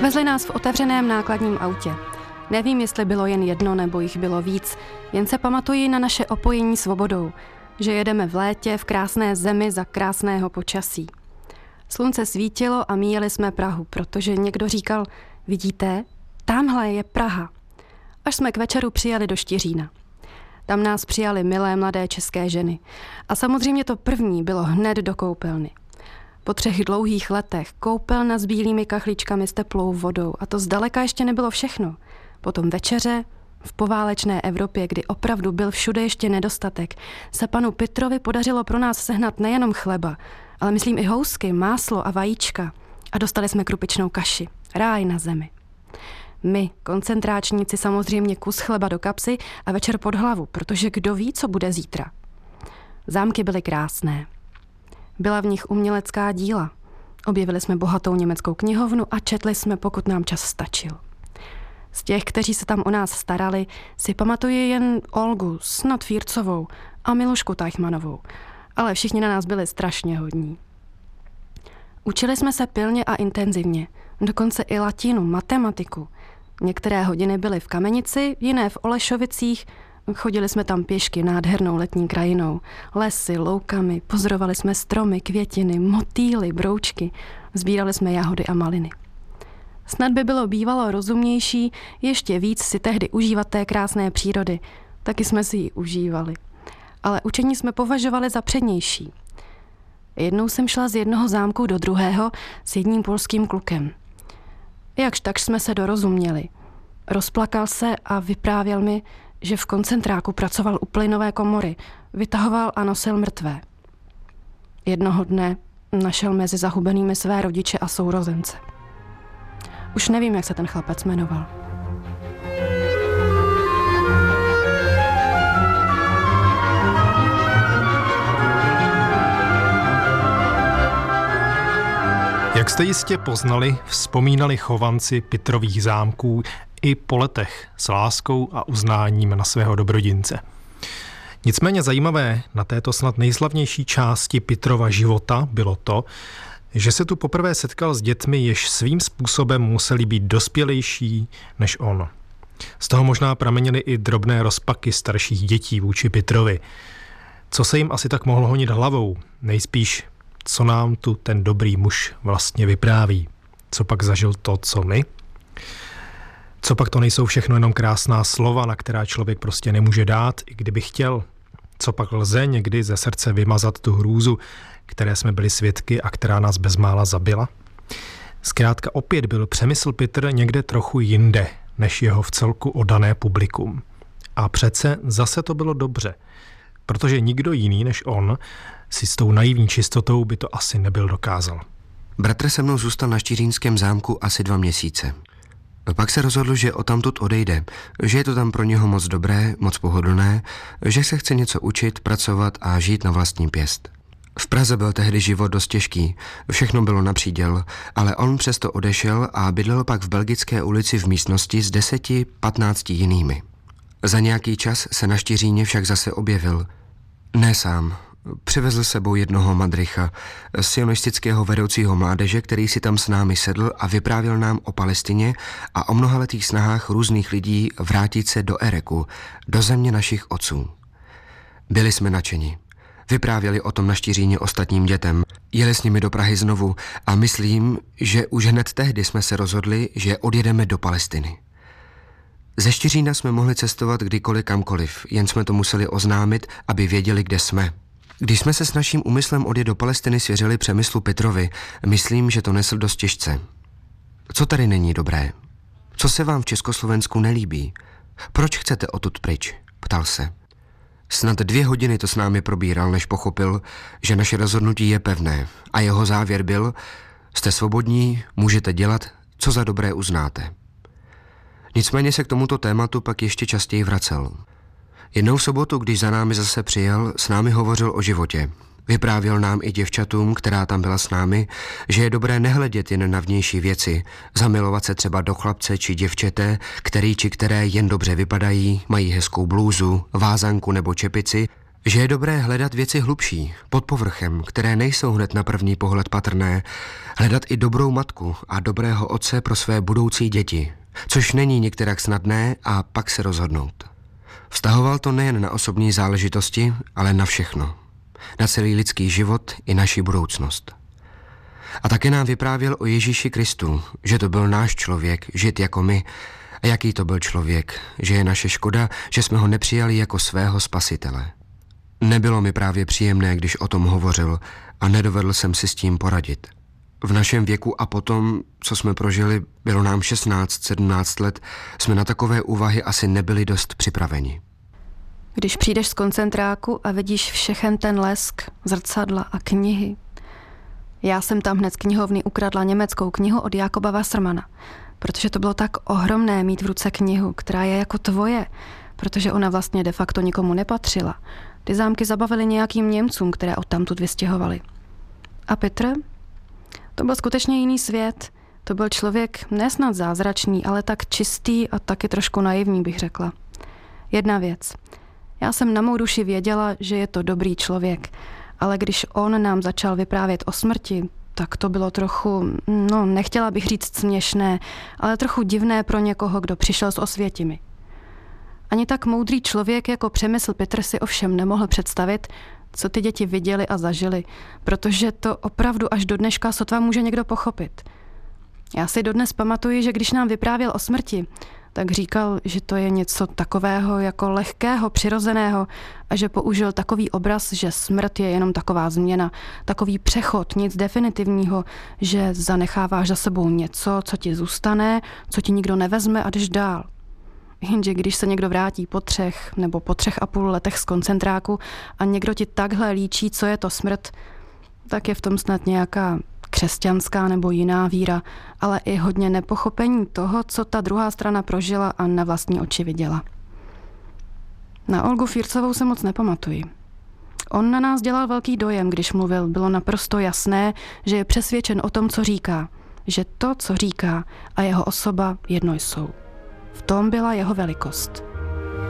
Vezli nás v otevřeném nákladním autě. Nevím, jestli bylo jen jedno nebo jich bylo víc, jen se pamatuji na naše opojení svobodou, že jedeme v létě v krásné zemi za krásného počasí. Slunce svítilo a míjeli jsme Prahu, protože někdo říkal, vidíte, tamhle je Praha. Až jsme k večeru přijeli do Štiřína. Tam nás přijali milé mladé české ženy. A samozřejmě to první bylo hned do koupelny. Po 3 dlouhých letech koupelna s bílými kachličkami s teplou vodou a to zdaleka ještě nebylo všechno. Potom večeře, v poválečné Evropě, kdy opravdu byl všude ještě nedostatek, se panu Pitrovi podařilo pro nás sehnat nejenom chleba, ale myslím i housky, máslo a vajíčka. A dostali jsme krupičnou kaši. Ráj na zemi. My, koncentráčníci, samozřejmě kus chleba do kapsy a večer pod hlavu, protože kdo ví, co bude zítra. Zámky byly krásné. Byla v nich umělecká díla. Objevili jsme bohatou německou knihovnu a četli jsme, pokud nám čas stačil. Z těch, kteří se tam o nás starali, si pamatuji jen Olgu, snad Fírcovou a Milušku Teichmannovou, ale všichni na nás byli strašně hodní. Učili jsme se pilně a intenzivně, dokonce i latinu, matematiku. Některé hodiny byly v Kamenici, jiné v Olešovicích. Chodili jsme tam pěšky nádhernou letní krajinou, lesy, loukami, pozorovali jsme stromy, květiny, motýly, broučky, sbírali jsme jahody a maliny. Snad by bylo bývalo rozumnější ještě víc si tehdy užívat té krásné přírody, taky jsme si ji užívali. Ale učení jsme považovali za přednější. Jednou jsem šla z jednoho zámku do druhého s jedním polským klukem. Jakž tak jsme se dorozuměli. Rozplakal se a vyprávěl mi, že v koncentráku pracoval u plynové komory, vytahoval a nosil mrtvé. Jednoho dne našel mezi zahubenými své rodiče a sourozence. Už nevím, jak se ten chlapec jmenoval. Jak jste jistě poznali, vzpomínali chovanci Pitrových zámků i po letech s láskou a uznáním na svého dobrodince. Nicméně zajímavé na této snad nejslavnější části Pitrova života bylo to, že se tu poprvé setkal s dětmi, jež svým způsobem museli být dospělejší než on. Z toho možná pramenily i drobné rozpaky starších dětí vůči Pitrovi. Co se jim asi tak mohlo honit hlavou? Nejspíš, co nám tu ten dobrý muž vlastně vypráví. Co pak zažil to, co my? Co pak to nejsou všechno jenom krásná slova, na která člověk prostě nemůže dát, i kdyby chtěl? Co pak lze někdy ze srdce vymazat tu hrůzu, které jsme byli svědky a která nás bezmála zabila? Zkrátka opět byl Přemysl Pitr někde trochu jinde, než jeho vcelku oddané publikum. A přece zase to bylo dobře, protože nikdo jiný než on si s tou naivní čistotou by to asi nebyl dokázal. Bratr se mnou zůstal na Štiřínském zámku asi 2 měsíce. Pak se rozhodl, že odtamtud odejde, že je to tam pro něho moc dobré, moc pohodlné, že se chce něco učit, pracovat a žít na vlastní pěst. V Praze byl tehdy život dost těžký, všechno bylo na příděl, ale on přesto odešel a bydlel pak v Belgické ulici v místnosti s 10-15 jinými. Za nějaký čas se na Štiříně však zase objevil. Ne sám. Přivezl sebou jednoho madricha, sionistického vedoucího mládeže, který si tam s námi sedl a vyprávěl nám o Palestině a o mnohaletých snahách různých lidí vrátit se do Ereku, do země našich otců. Byli jsme nadšeni. Vyprávěli o tom na Štiříně ostatním dětem, jeli s nimi do Prahy znovu a myslím, že už hned tehdy jsme se rozhodli, že odjedeme do Palestiny. Ze Štiřína jsme mohli cestovat kdykoliv kamkoliv, jen jsme to museli oznámit, aby věděli, kde jsme. Když jsme se s naším úmyslem odjet do Palestiny svěřili Přemyslu Pitrovi, myslím, že to nesl dost těžce. Co tady není dobré? Co se vám v Československu nelíbí? Proč chcete odtud pryč? Ptal se. Snad 2 hodiny to s námi probíral, než pochopil, že naše rozhodnutí je pevné a jeho závěr byl: jste svobodní, můžete dělat, co za dobré uznáte. Nicméně se k tomuto tématu pak ještě častěji vracel. Jednou v sobotu, když za námi zase přijel, s námi hovořil o životě. Vyprávěl nám i děvčatům, která tam byla s námi, že je dobré nehledět jen na vnější věci, zamilovat se třeba do chlapce či děvčete, který či které jen dobře vypadají, mají hezkou blůzu, vázanku nebo čepici, Že je dobré hledat věci hlubší, pod povrchem, které nejsou hned na první pohled patrné, hledat i dobrou matku a dobrého otce pro své budoucí děti, což není některak snadné, a pak se rozhodnout. Vztahoval to nejen na osobní záležitosti, ale na všechno. Na celý lidský život i naši budoucnost. A také nám vyprávěl o Ježíši Kristu, že to byl náš člověk, žid jako my, a jaký to byl člověk, že je naše škoda, že jsme ho nepřijali jako svého spasitele. Nebylo mi právě příjemné, když o tom hovořil, a nedovedl jsem si s tím poradit. V našem věku a potom, co jsme prožili, bylo nám 16-17 let, jsme na takové úvahy asi nebyli dost připraveni. Když přijdeš z koncentráku a vidíš všechen ten lesk, zrcadla a knihy. Já jsem tam hned z knihovny ukradla německou knihu od Jakoba Wassermana, protože to bylo tak ohromné mít v ruce knihu, která je jako tvoje, protože ona vlastně de facto nikomu nepatřila. Ty zámky zabavily nějakým Němcům, které odtamtud vystěhovali. A Petr? To byl skutečně jiný svět. To byl člověk nesnad zázračný, ale tak čistý a taky trošku naivní, bych řekla. Jedna věc. Já jsem na mou duši věděla, že je to dobrý člověk, ale když on nám začal vyprávět o smrti, tak to bylo trochu, nechtěla bych říct směšné, ale trochu divné pro někoho, kdo přišel z Osvětimi. Ani tak moudrý člověk jako Přemysl Petr si ovšem nemohl představit, co ty děti viděli a zažili, protože to opravdu až do dneška sotva může někdo pochopit. Já si dodnes pamatuji, že když nám vyprávěl o smrti, tak říkal, že to je něco takového jako lehkého, přirozeného a že použil takový obraz, že smrt je jenom taková změna, takový přechod, nic definitivního, že zanecháváš za sebou něco, co ti zůstane, co ti nikdo nevezme a jdeš dál. Jenže když se někdo vrátí po 3 nebo po 3,5 letech z koncentráku a někdo ti takhle líčí, co je to smrt, tak je v tom snad nějaká křesťanská nebo jiná víra, ale i hodně nepochopení toho, co ta druhá strana prožila a na vlastní oči viděla. Na Olgu Fírcovou se moc nepamatuji. On na nás dělal velký dojem, když mluvil. Bylo naprosto jasné, že je přesvědčen o tom, co říká. Že to, co říká, a jeho osoba jedno jsou. V tom byla jeho velikost.